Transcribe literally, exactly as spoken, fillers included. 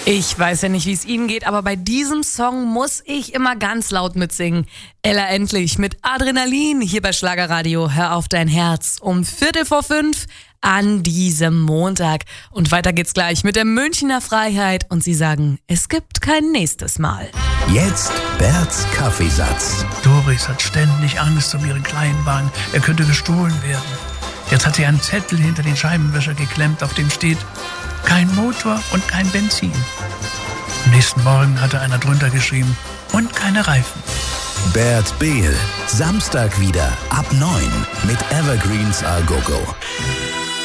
Ich weiß ja nicht, wie es Ihnen geht, aber bei diesem Song muss ich immer ganz laut mitsingen. Ella Endlich mit Adrenalin hier bei Schlagerradio. Hör auf dein Herz um Viertel vor fünf an diesem Montag. Und weiter geht's gleich mit der Münchner Freiheit. Und sie sagen, es gibt kein nächstes Mal. Jetzt Berts Kaffeesatz. Doris hat ständig Angst um ihren Kleinwagen. Er könnte gestohlen werden. Jetzt hat sie einen Zettel hinter den Scheibenwischer geklemmt, auf dem steht: kein Motor und kein Benzin. Am nächsten Morgen hatte einer drunter geschrieben: und keine Reifen. Bert Behl, Samstag wieder ab neun mit Evergreens A Go Go.